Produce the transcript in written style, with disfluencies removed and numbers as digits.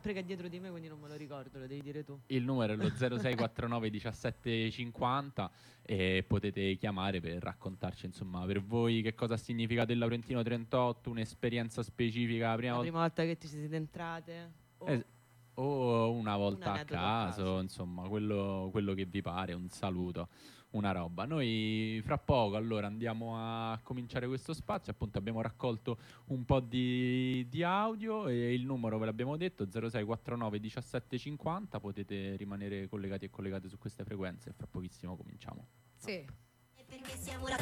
che è dietro di me, quindi non me lo ricordo, lo devi dire tu. Il numero è lo 0649 1750 e potete chiamare per raccontarci, insomma, per voi che cosa ha significato il Laurentino 38, un'esperienza specifica, la prima La volta. prima volta che ci siete entrate o O una un volta a aneddoto a caso, caso. insomma, quello che vi pare, un saluto, una roba. Noi fra poco allora andiamo a cominciare questo spazio, appunto abbiamo raccolto un po' di audio e il numero ve l'abbiamo detto, 0649 1750, potete rimanere collegati e collegate su queste frequenze e fra pochissimo cominciamo. Sì. Perché siamo